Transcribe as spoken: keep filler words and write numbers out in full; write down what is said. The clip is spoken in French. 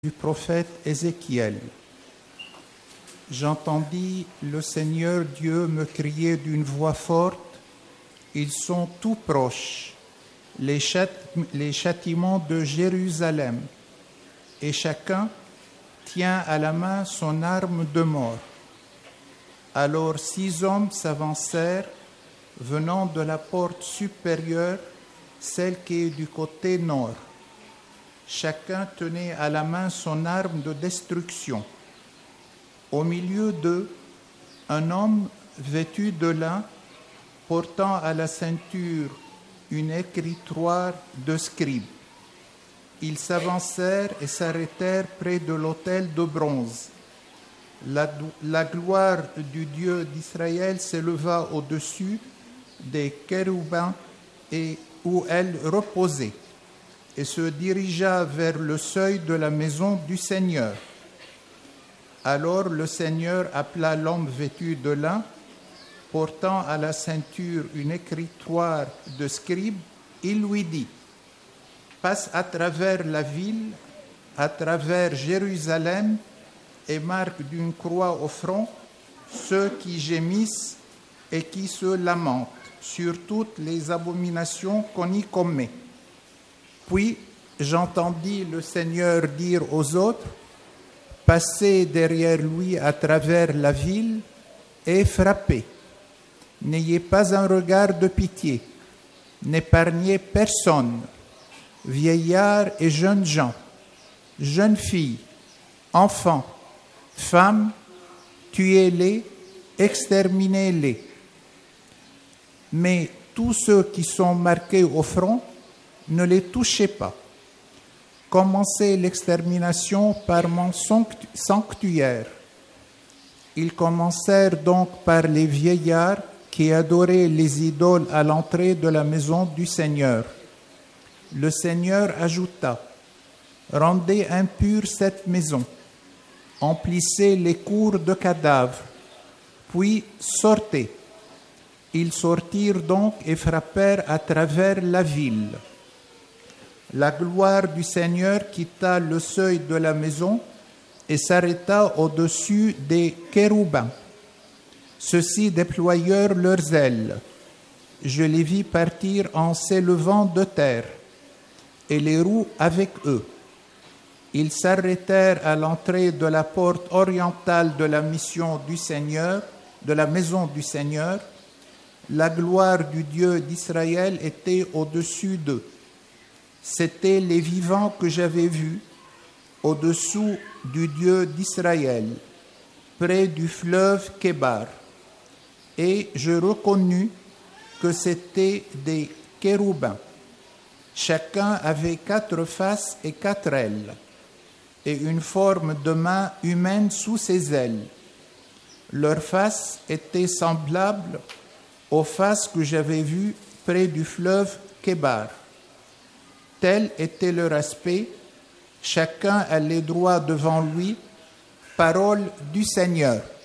Du prophète Ézéchiel. J'entendis le Seigneur Dieu me crier d'une voix forte, ils sont tout proches, les, chât- les châtiments de Jérusalem, et chacun tient à la main son arme de mort. Alors six hommes s'avancèrent, venant de la porte supérieure, celle qui est du côté nord. Chacun tenait à la main son arme de destruction. Au milieu d'eux, un homme vêtu de lin, portant à la ceinture une écritoire de scribe. Ils s'avancèrent et s'arrêtèrent près de l'autel de bronze. La, la gloire du Dieu d'Israël s'éleva au-dessus des chérubins et où elle reposait, et se dirigea vers le seuil de la maison du Seigneur. Alors le Seigneur appela l'homme vêtu de lin, portant à la ceinture une écritoire de scribe. Il lui dit : « Passe à travers la ville, à travers Jérusalem, et marque d'une croix au front ceux qui gémissent et qui se lamentent sur toutes les abominations qu'on y commet. » Puis j'entendis le Seigneur dire aux autres : « Passez derrière lui à travers la ville et frappez. N'ayez pas un regard de pitié, n'épargnez personne, vieillards et jeunes gens, jeunes filles, enfants, femmes, tuez-les, exterminez-les. Mais tous ceux qui sont marqués au front, ne les touchez pas. Commencez l'extermination par mon sanctuaire. » Ils commencèrent donc par les vieillards qui adoraient les idoles à l'entrée de la maison du Seigneur. Le Seigneur ajouta : « Rendez impure cette maison, emplissez les cours de cadavres, puis sortez. » Ils sortirent donc et frappèrent à travers la ville. La gloire du Seigneur quitta le seuil de la maison et s'arrêta au-dessus des chérubins. Ceux-ci déployèrent leurs ailes. Je les vis partir en s'élevant de terre, et les roues avec eux. Ils s'arrêtèrent à l'entrée de la porte orientale de la mission du Seigneur, de la maison du Seigneur. La gloire du Dieu d'Israël était au-dessus d'eux. C'étaient les vivants que j'avais vus au-dessous du Dieu d'Israël, près du fleuve Kébar. Et je reconnus que c'étaient des chérubins. Chacun avait quatre faces et quatre ailes, et une forme de main humaine sous ses ailes. Leurs faces étaient semblables aux faces que j'avais vues près du fleuve Kébar. Tel était leur aspect, chacun allait droit devant lui. Parole du Seigneur.